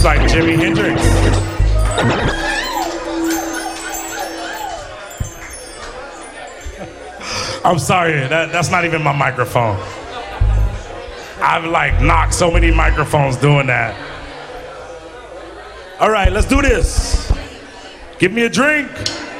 Just like Jimi Hendrix. I'm sorry, that's not even my microphone. I've like knocked so many microphones doing that. All right, let's do this. Give me a drink.